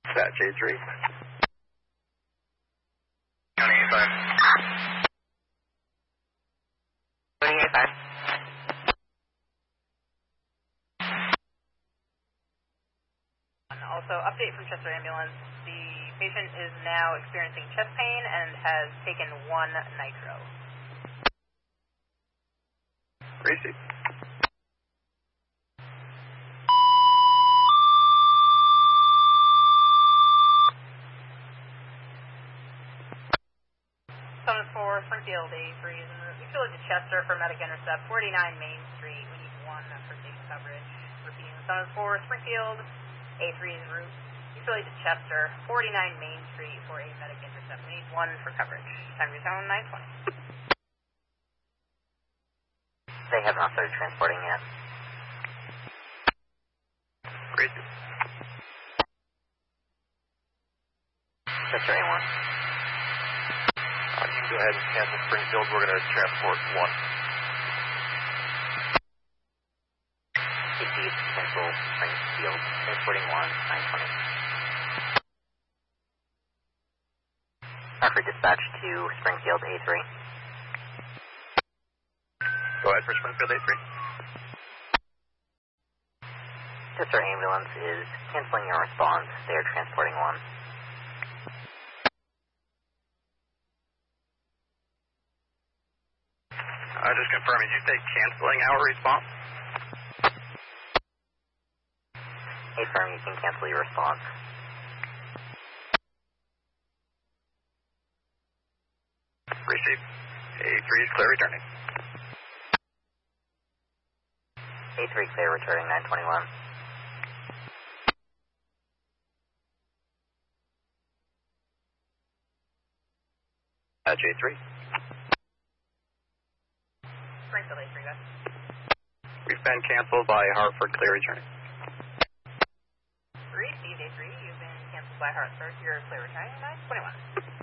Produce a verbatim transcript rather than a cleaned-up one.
Patch A three. County A five. County A five. Also, update from Chester Ambulance. The patient is now experiencing chest pain and has taken one nitro. Receive. seven four, Springfield A three is in the utility to Chester for medic intercept, forty-nine Main Street. We need one for safe coverage. Repeating, seven four, Springfield A three is route. Utility to Chester, forty-nine Main Street for a medic intercept. We need one for coverage. Time to zone nine twenty. They have not started transporting yet. Receive. Chester A one. Uh, you can go ahead and cancel Springfield. We're going to transport one. A T cancel Springfield, transporting one, nine twenty. Offer dispatch to Springfield A three. Go ahead for Springfield A three. Chester Ambulance is canceling your response. They are transporting one. Uh, just confirming, did you say canceling our response? Hey, firm, you can cancel your response. Receive. A three is clear returning. A three clear returning nine twenty-one. Patch A three. Springfield A three, guys. We've been canceled by Hartford, clear returning. Receive A three, you've been canceled by Hartford. You're clear returning, nine twenty-one.